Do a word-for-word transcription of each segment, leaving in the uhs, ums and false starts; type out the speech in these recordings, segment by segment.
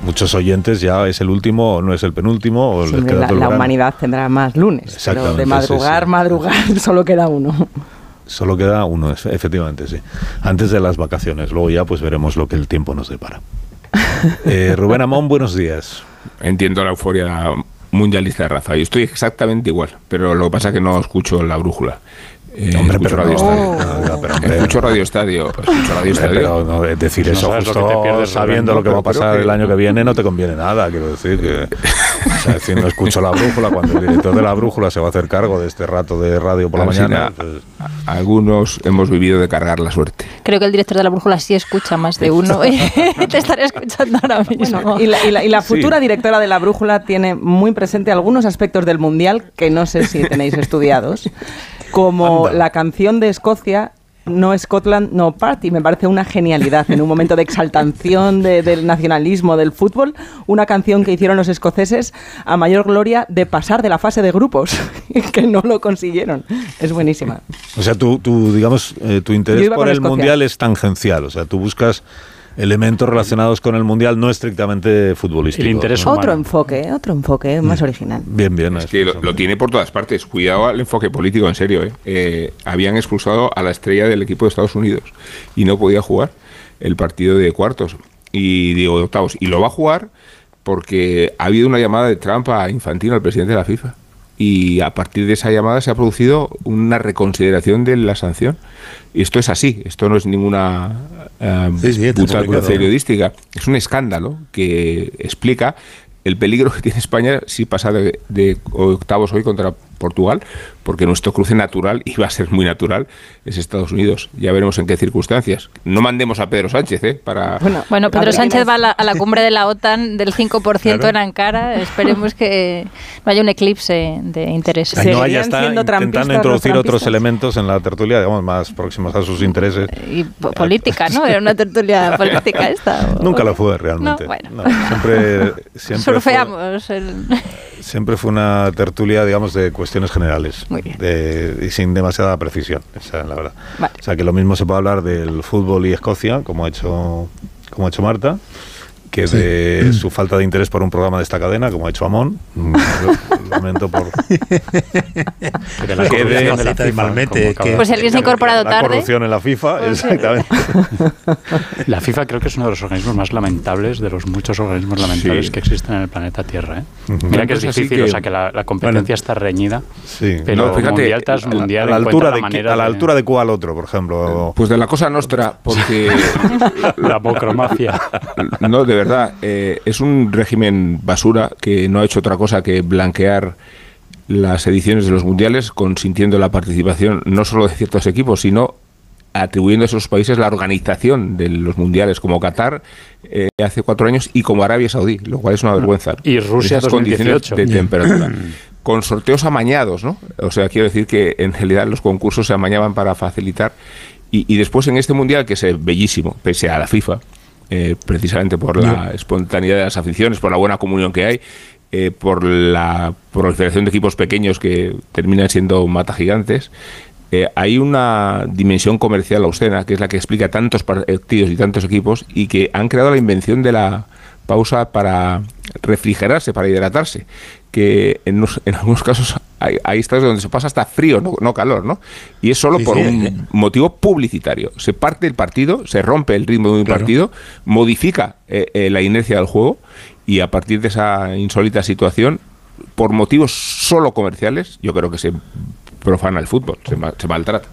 muchos oyentes ya es el último o no es el penúltimo. O sí, les queda la, todo el la verano. humanidad tendrá más lunes, pero de madrugar, sí, sí. madrugar, solo queda uno. Solo queda uno, efectivamente, sí. Antes de las vacaciones. Luego ya pues veremos lo que el tiempo nos depara. Eh, Rubén Amón, buenos días. Entiendo la euforia mundialista de Rafa. Yo estoy exactamente igual, pero lo que pasa es que no escucho la brújula. Eh, hombre, escucho pero Radio no, Estadio. no, no, pero, hombre, escucho Radio Estadio. Escucho Radio hombre, Estadio. Pero no, decir eso no justo lo que te pierdes, sabiendo Rubén, lo que va a pasar que... el año que viene no te conviene nada. Quiero decir que, o sea, decir, no escucho la brújula cuando el director de la brújula se va a hacer cargo de este rato de radio por la Así mañana. Pues... Pues... Algunos hemos vivido de cargar la suerte. Creo que el director de la brújula sí escucha más de uno. Te estaré escuchando ahora mismo. Bueno, y, la, y, la, y la futura sí. directora de la brújula tiene muy presente algunos aspectos del Mundial que no sé si tenéis estudiados, como Anda. la canción de Escocia, No Scotland, No Party. Me parece una genialidad en un momento de exaltación de, del nacionalismo del fútbol, una canción que hicieron los escoceses a mayor gloria de pasar de la fase de grupos, que no lo consiguieron. Es buenísima. O sea, tú, tú digamos, eh, tu interés por el Escocia. Mundial es tangencial, o sea, tú buscas elementos relacionados con el Mundial no estrictamente futbolísticos. El interés ¿no? Otro enfoque, otro enfoque más original. Bien, bien. Es que lo, lo tiene por todas partes. Cuidado al enfoque político, en serio. ¿eh? Eh, habían expulsado a la estrella del equipo de Estados Unidos y no podía jugar el partido de cuartos y digo de octavos. Y lo va a jugar porque ha habido una llamada de Trump a Infantino, al presidente de la FIFA. Y a partir de esa llamada se ha producido una reconsideración de la sanción. Y esto es así, esto no es ninguna uh, sí, sí, puta periodística. Es un escándalo que explica el peligro que tiene España si pasa de, de octavos hoy contra Portugal, porque nuestro cruce natural, y va a ser muy natural, es Estados Unidos. Ya veremos en qué circunstancias. No mandemos a Pedro Sánchez, ¿eh? Para... Bueno, bueno Pedro Sánchez va a la, a la cumbre de la OTAN del cinco por ciento claro. en Ankara. Esperemos que no haya un eclipse de intereses. Ay, no, ya está intentando introducir otros elementos en la tertulia, digamos, más próximos a sus intereses. Y po- política, ¿no? Era una tertulia política esta. O... Nunca lo fue realmente. No, bueno. No, siempre, siempre surfeamos. Fue, el... siempre fue una tertulia, digamos, de cuestiones generales. Muy bien. De, y sin demasiada precisión, esa es la verdad. Vale. O sea, que lo mismo se puede hablar del fútbol y Escocia, como ha hecho, como ha hecho Marta, que sí. de su falta de interés por un programa de esta cadena, como ha hecho Amón. Lamento por... que la que de, de la FIFA, que, pues si alguien se ha incorporado la tarde. La corrupción en la FIFA, pues exactamente. La FIFA creo que es uno de los organismos más lamentables, de los muchos organismos lamentables sí. que existen en el planeta Tierra. ¿eh? Uh-huh. Mira que es difícil, que, o sea, que la, la competencia bueno, está reñida, sí. pero no, fíjate, mundial tras mundial... A la, altura de, la a la de, altura de cuál otro, por ejemplo. Pues de la Cosa Nostra, porque... la mocromafia. No, de verdad, eh, es un régimen basura que no ha hecho otra cosa que blanquear las ediciones de los mundiales, consintiendo la participación no solo de ciertos equipos, sino atribuyendo a esos países la organización de los mundiales, como Qatar eh, hace cuatro años y como Arabia Saudí, lo cual es una vergüenza. Y Rusia esas dos mil dieciocho. Condiciones de temperatura. Con sorteos amañados, ¿no? O sea, quiero decir que en realidad los concursos se amañaban para facilitar. Y, y después en este mundial, que es bellísimo, pese a la FIFA, eh, precisamente por la espontaneidad de las aficiones, por la buena comunión que hay, eh, por la proliferación de equipos pequeños que terminan siendo matagigantes, eh, hay una dimensión comercial obscena, que es la que explica tantos partidos y tantos equipos, y que han creado la invención de la pausa para refrigerarse, para hidratarse, que en, los, en algunos casos hay, hay estados donde se pasa hasta frío, no, no calor, ¿no? Y es solo sí, por sí, un sí. motivo publicitario. Se parte el partido, se rompe el ritmo de un claro. partido, modifica eh, eh, la inercia del juego, y a partir de esa insólita situación, por motivos solo comerciales, yo creo que se profana el fútbol, se, se maltrata.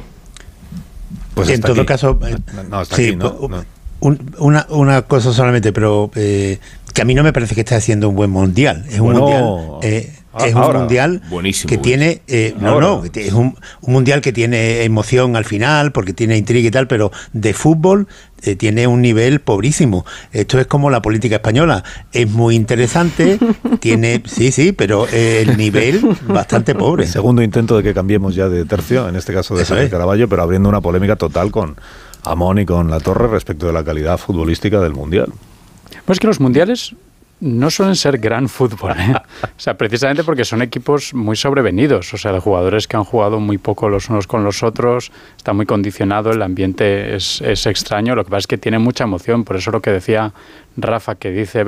Pues en todo aquí. caso, eh, no, hasta sí, aquí, ¿no? no. Un, una, una cosa solamente, pero eh, que a mí no me parece que esté haciendo un buen mundial. Es un bueno, mundial, eh, es ahora, un mundial buenísimo, que buenísimo. tiene, eh, no, ahora. no, es un, un mundial que tiene emoción al final, porque tiene intriga y tal, pero de fútbol eh, tiene un nivel pobrísimo. Esto es como la política española, es muy interesante, tiene, sí, sí, pero eh, el nivel bastante pobre. El segundo intento de que cambiemos ya de tercio, en este caso de Sánchez Caraballo, pero abriendo una polémica total con Amón y con La Torre respecto de la calidad futbolística del Mundial. Pues que los mundiales no suelen ser gran fútbol, ¿eh? O sea, precisamente porque son equipos muy sobrevenidos, o sea, de jugadores que han jugado muy poco los unos con los otros, está muy condicionado, el ambiente es, es extraño, lo que pasa es que tiene mucha emoción, por eso lo que decía Rafa, que dice